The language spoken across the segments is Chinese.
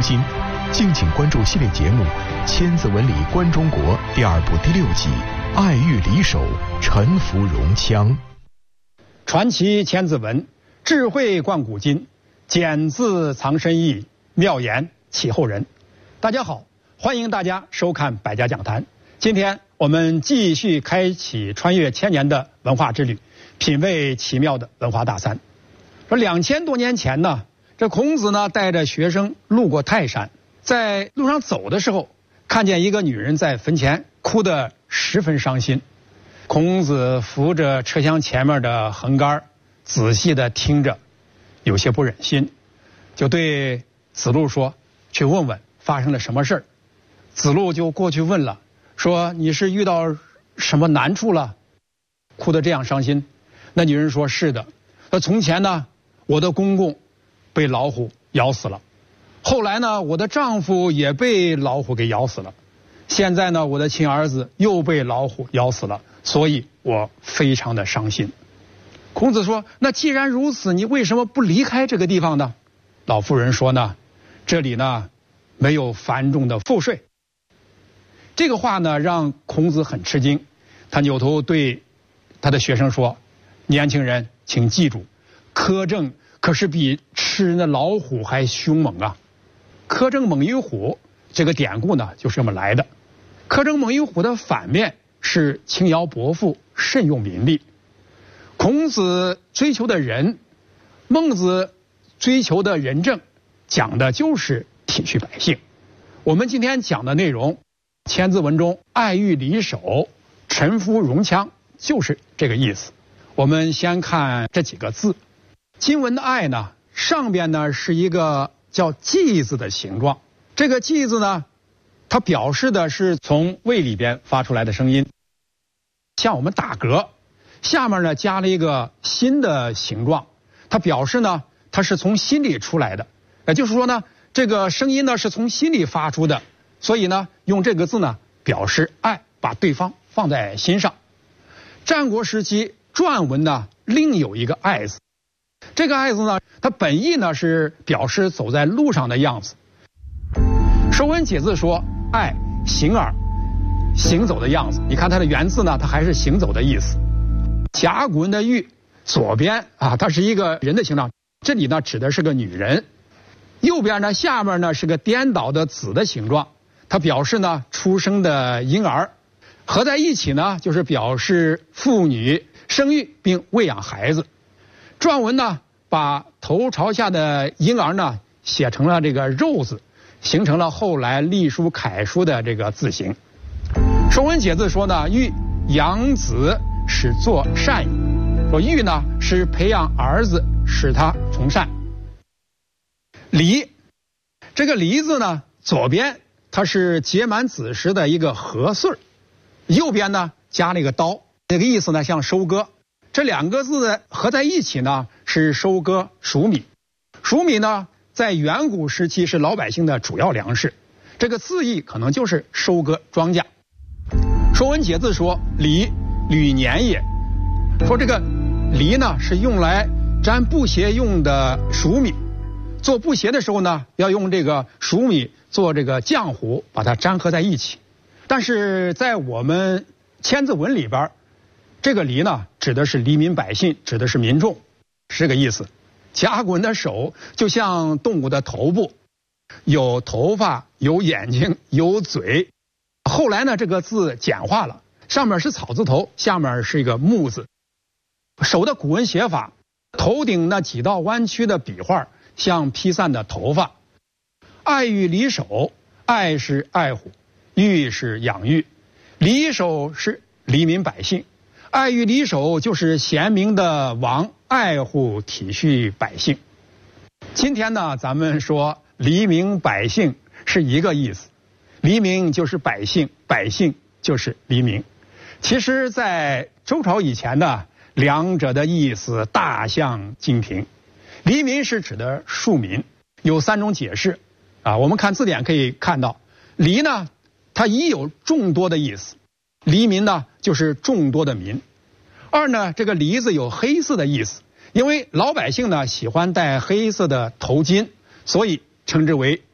心。敬请关注系列节目《千字文里观中国》第2部第6集《爱欲离手，沉浮容腔》。 传奇千字文，智慧贯古今，简字藏深意，妙言启后人。大家好，欢迎大家收看百家讲坛。今天我们继续开启穿越千年的文化之旅，品味奇妙的文化大餐。说2000多年前呢，这孔子呢带着学生路过泰山，在路上走的时候，看见一个女人在坟前哭得十分伤心。孔子扶着车厢前面的横杆，仔细地听着，有些不忍心，就对子路说：“去问问发生了什么事儿。”子路就过去问了，说：“你是遇到什么难处了？哭得这样伤心？”那女人说：“是的，从前呢，我的公公被老虎咬死了，后来呢，我的丈夫也被老虎给咬死了，现在呢，我的亲儿子又被老虎咬死了，所以我非常的伤心。”孔子说：“那既然如此，你为什么不离开这个地方呢？”老妇人说呢：“这里呢，没有繁重的赋税。”这个话呢，让孔子很吃惊，他扭头对他的学生说：“年轻人，请记住，苛政可是比吃那老虎还凶猛啊！苛政猛于虎，这个典故呢就是这么来的。苛政猛于虎的反面是轻徭薄赋，慎用民力。孔子追求的仁，孟子追求的仁政，讲的就是体恤百姓。我们今天讲的内容，千字文中爱欲离手，沉浮容腔，就是这个意思。我们先看这几个字。今文的爱呢，上边呢是一个叫稷字的形状，这个稷字呢，它表示的是从胃里边发出来的声音，像我们打嗝。下面呢加了一个心的形状，它表示呢它是从心里出来的，也就是说呢这个声音呢是从心里发出的，所以呢用这个字呢表示爱，把对方放在心上。战国时期篆文呢另有一个爱字，这个爱字呢它本意呢是表示走在路上的样子。说文解字说爱行耳，行走的样子，你看它的原字呢它还是行走的意思。甲骨文的玉，左边啊它是一个人的形状，这里呢指的是个女人，右边呢下面呢是个颠倒的子的形状，它表示呢出生的婴儿，合在一起呢就是表示妇女生育并喂养孩子。篆文呢把头朝下的婴儿呢写成了这个肉字，形成了后来隶书楷书的这个字形。说文解字说呢，欲养子使作善矣，说欲呢是培养儿子使他从善。离，这个离字呢左边它是结满子时的一个禾穗，右边呢加了一个刀，这个意思呢像收割。这两个字合在一起呢是收割黍米。黍米呢在远古时期是老百姓的主要粮食，这个字义可能就是收割庄稼。说文解字说离，履年也，说这个犁呢是用来粘布鞋用的黍米，做布鞋的时候呢要用这个黍米做这个浆糊，把它粘合在一起。但是在我们千字文里边，这个犁呢指的是黎民百姓，指的是民众，是这个意思。甲骨文的手就像动物的头部，有头发，有眼睛，有嘴。后来呢这个字简化了，上面是草字头，下面是一个木字。手的古文写法，头顶那几道弯曲的笔画像披散的头发。爱欲离手，爱是爱护，欲是养育，离手是黎民百姓。爱欲离手就是贤明的王爱护体恤百姓。今天呢咱们说黎民百姓是一个意思，黎民就是百姓，百姓就是黎民。其实在周朝以前呢，两者的意思大相径庭。黎民是指的庶民，有3种解释啊。我们看字典可以看到，黎呢它一有众多的意思，黎民呢就是众多的民。二呢，这个黎字有黑色的意思，因为老百姓呢喜欢戴黑色的头巾，所以称之为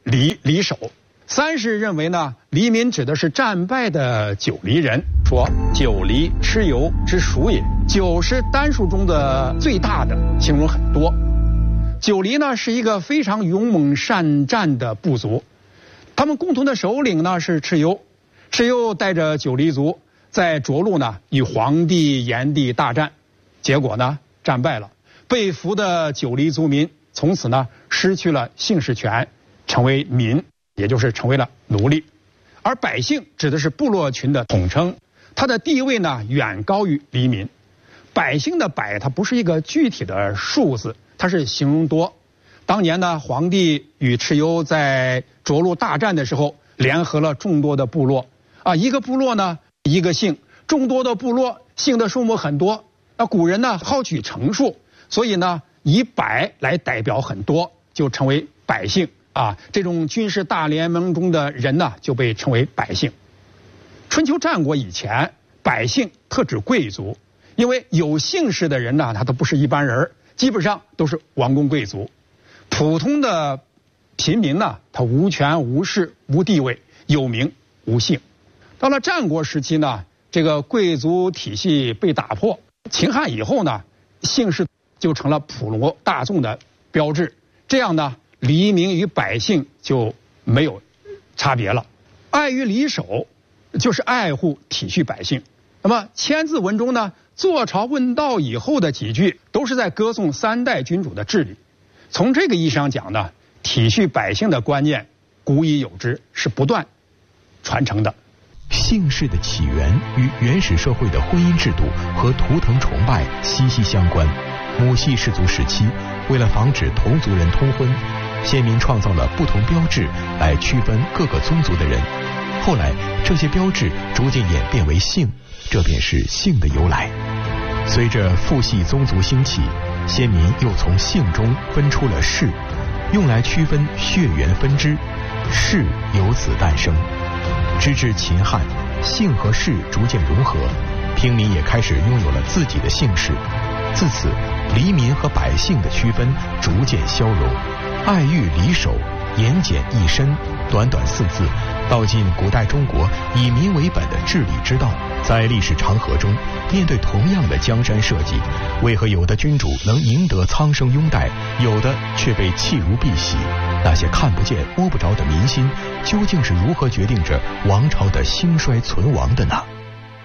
离守。三是认为呢，黎民指的是战败的九黎人，说九黎蚩尤之属也。九是单数中的最大的，形容很多。九黎呢是一个非常勇猛善战的部族，他们共同的首领呢是蚩尤。蚩尤带着九黎族在涿鹿呢与黄帝、炎帝大战，结果呢战败了，被俘的九黎族民从此呢失去了姓氏权，成为民，也就是成为了奴隶。而百姓指的是部落群的统称，它的地位呢远高于黎民。百姓的百，它不是一个具体的数字，它是形容多。当年呢，黄帝与蚩尤在涿鹿大战的时候，联合了众多的部落啊，一个部落呢一个姓，众多的部落姓的数目很多。那古人呢好取成数，所以呢以百来代表很多，就成为百姓啊。这种军事大联盟中的人呢就被称为百姓。春秋战国以前，百姓特指贵族，因为有姓氏的人呢他都不是一般人，基本上都是王公贵族。普通的平民呢他无权无势无地位，有名无姓。到了战国时期呢，这个贵族体系被打破，秦汉以后呢，姓氏就成了普罗大众的标志，这样呢黎民与百姓就没有差别了。爱于离守就是爱护体恤百姓。那么千字文中呢，坐朝问道以后的几句都是在歌颂三代君主的治理。从这个意义上讲呢，体恤百姓的观念古已有之，是不断传承的。 姓氏的起源与原始社会的婚姻制度和图腾崇拜息息相关。母系氏族时期，为了防止同族人通婚，先民创造了不同标志来区分各个宗族的人。后来这些标志逐渐演变为姓，这便是姓的由来。随着父系宗族兴起，先民又从姓中分出了氏，用来区分血缘分支，氏由此诞生。直至秦汉，姓和氏逐渐融合，平民也开始拥有了自己的姓氏。自此，黎民和百姓的区分逐渐消融，爱欲离守，言简意深，短短4字，道尽古代中国以民为本的治理之道。在历史长河中，面对同样的江山社稷，为何有的君主能赢得苍生拥戴，有的却被弃如敝屣？那些看不见摸不着的民心，究竟是如何决定着王朝的兴衰存亡的呢？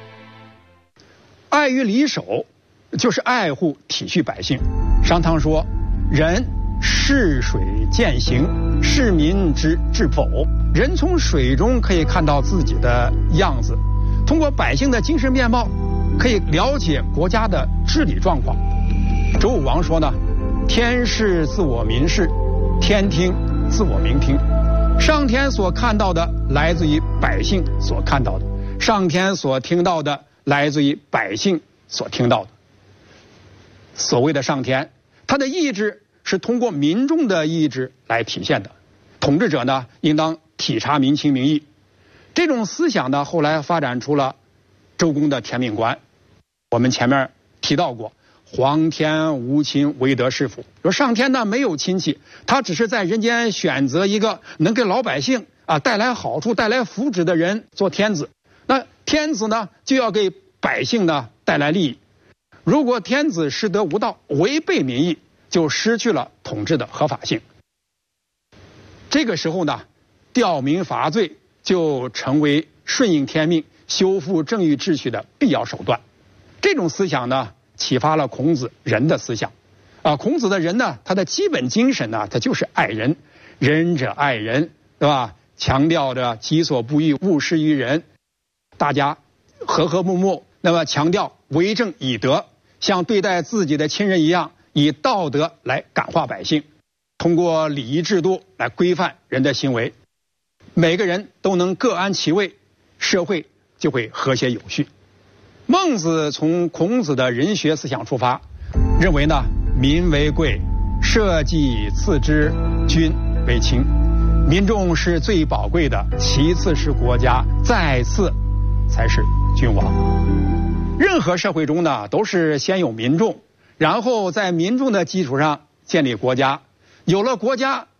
爱于离守就是爱护体恤百姓。商汤说，人视水见形，视民之至否。人从水中可以看到自己的样子，通过百姓的精神面貌可以了解国家的治理状况。周武王说呢，天视自我民视，天听自我民听。上天所看到的来自于百姓所看到的，上天所听到的来自于百姓所听到的。所谓的上天，他的意志是通过民众的意志来体现的。统治者呢，应当体察民情民意。这种思想呢，后来发展出了周公的天命观。我们前面提到过，皇天无亲，唯德是辅。说上天呢没有亲戚，他只是在人间选择一个能给老百姓带来好处、带来福祉的人做天子。那天子呢就要给百姓呢带来利益。如果天子失德无道，违背民意，就失去了统治的合法性。这个时候呢，吊民伐罪就成为顺应天命、修复正义秩序的必要手段。这种思想呢，启发了孔子仁的思想。孔子的仁呢，他的基本精神呢，他就是爱人，仁者爱人，对吧？强调着己所不欲，勿施于人，大家和和睦睦。那么强调为政以德，像对待自己的亲人一样，以道德来感化百姓，通过礼仪制度来规范人的行为，每个人都能各安其位，社会就会和谐有序。孟子从孔子的仁学思想出发，认为呢，民为贵，社稷次之，君为轻。民众是最宝贵的，其次是国家，再次才是君王。任何社会中呢，都是先有民众，然后在民众的基础上建立国家。有了国家，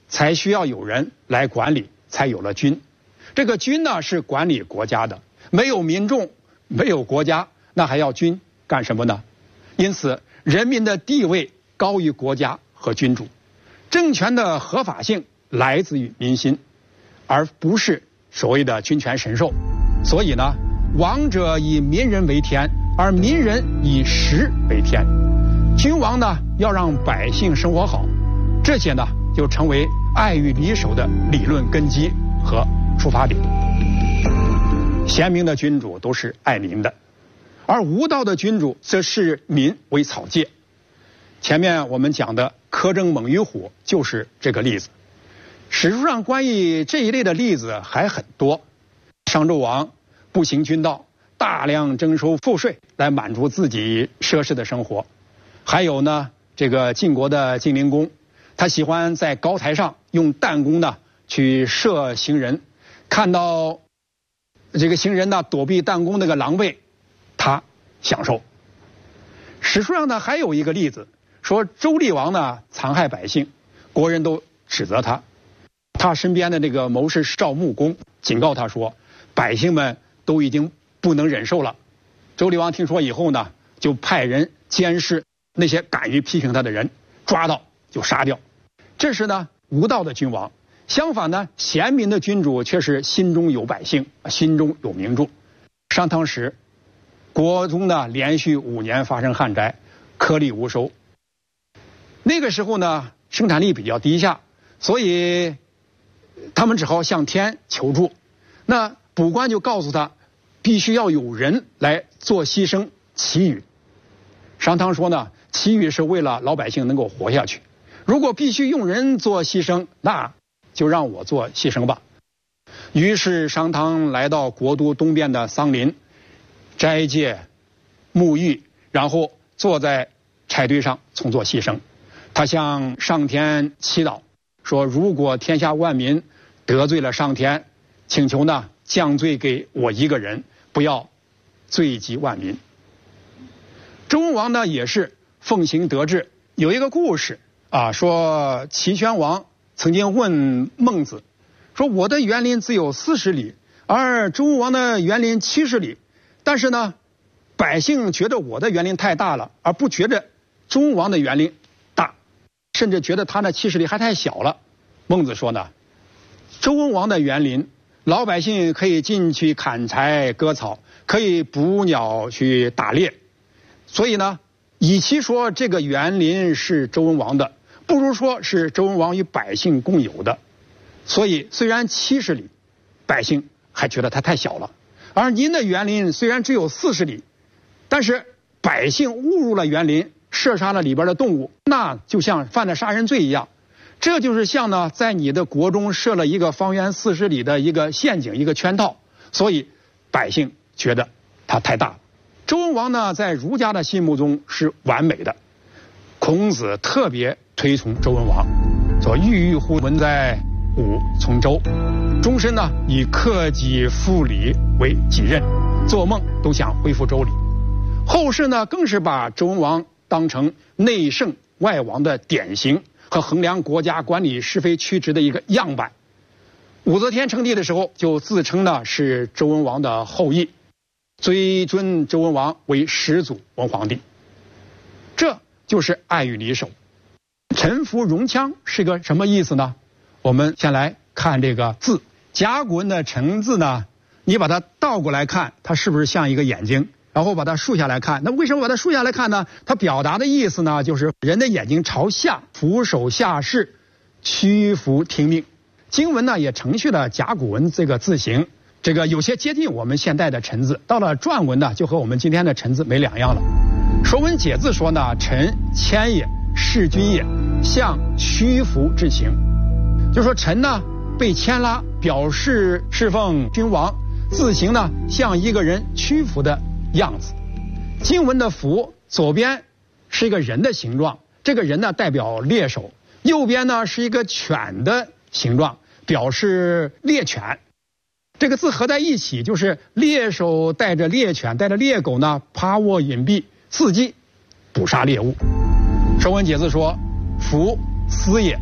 才需要有人来管理，才有了军。这个军呢是管理国家的，没有民众，没有国家，那还要军干什么呢？因此，人民的地位高于国家和君主，政权的合法性来自于民心，而不是所谓的君权神授。所以呢，王者以民人为天，而民人以食为天。君王呢要让百姓生活好，这些呢就成为爱与离守的理论根基和出发点。贤明的君主都是爱民的，而无道的君主则视民为草芥。前面我们讲的苛政猛于虎就是这个例子。史书上关于这一类的例子还很多。商纣王不行君道，大量征收赋税来满足自己奢侈的生活。还有呢，这个晋国的晋灵公，他喜欢在高台上用弹弓呢去射行人，看到这个行人呢躲避弹弓那个狼狈，他享受。史书上呢还有一个例子，说周厉王呢残害百姓，国人都指责他，他身边的这个谋士赵穆公警告他说，百姓们都已经不能忍受了。周厉王听说以后呢，就派人监视那些敢于批评他的人，抓到就杀掉。这是呢无道的君王。相反呢，贤明的君主却是心中有百姓，心中有明珠。商汤时，国中呢连续5年发生旱灾，颗粒无收。那个时候呢，生产力比较低下，所以他们只好向天求助。那卜官就告诉他，必须要有人来做牺牲祈雨。商汤说呢，祈雨是为了老百姓能够活下去，如果必须用人做牺牲，那就让我做牺牲吧。于是商汤来到国都东边的桑林，斋戒沐浴，然后坐在柴堆上从做牺牲。他向上天祈祷说，如果天下万民得罪了上天，请求呢降罪给我一个人，不要罪及万民。周文王呢也是奉行德治。有一个故事啊，说齐宣王曾经问孟子说，我的园林只有40里，而周文王的园林70里，但是呢百姓觉得我的园林太大了，而不觉得周文王的园林大，甚至觉得他那70里还太小了。孟子说呢，周文王的园林老百姓可以进去砍柴割草，可以捕鸟去打猎，所以呢与其说这个园林是周文王的，不如说是周文王与百姓共有的。所以虽然70里，百姓还觉得它太小了，而您的园林虽然只有40里，但是百姓误入了园林，射杀了里边的动物，那就像犯了杀人罪一样。这就是像呢在你的国中设了一个方圆40里的一个陷阱，一个圈套，所以百姓觉得它太大了。周文王呢在儒家的心目中是完美的，孔子特别推崇周文王，说郁郁乎文在吾从周，终身呢以克己复礼为己任，做梦都想恢复周礼。后世呢更是把周文王当成内圣外王的典型和衡量国家管理是非曲直的一个样板。武则天称帝的时候就自称呢是周文王的后裔，追尊周文王为始祖文皇帝。这就是爱与离守。臣服戎羌是个什么意思呢？我们先来看这个字，甲骨文的臣字呢，你把它倒过来看，它是不是像一个眼睛？然后把它竖下来看，那为什么把它竖下来看呢？它表达的意思呢，就是人的眼睛朝下，俯首下视，屈服听命。经文呢也承续了甲骨文这个字形，这个有些接近我们现代的臣字。到了篆文呢，就和我们今天的臣字没两样了。说文解字说呢，臣谦也，事君也，象屈服之情。就说臣呢被牵拉，表示侍奉君王，字形呢像一个人屈服的样子。经文的服左边是一个人的形状，这个人呢代表猎手，右边呢是一个犬的形状，表示猎犬。这个字合在一起，就是猎手带着猎犬带着猎狗呢趴卧隐蔽，伺机捕杀猎物。说文解字说，服思也，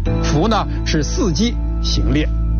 福呢是伺机行猎。